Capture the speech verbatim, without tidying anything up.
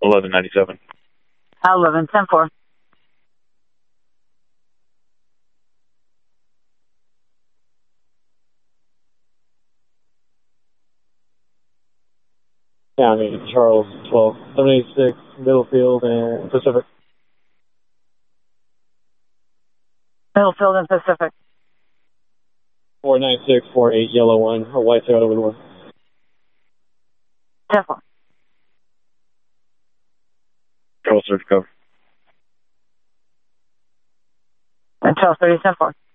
eleven ninety-seven. eleven ten four. County, Charles, twelve, seven eighty-six, Middlefield, and Pacific. Middlefield and Pacific. four nine six four eight, yellow one, a white Toyota with one. ten four. Charles, search cover. And Charles thirty ten four.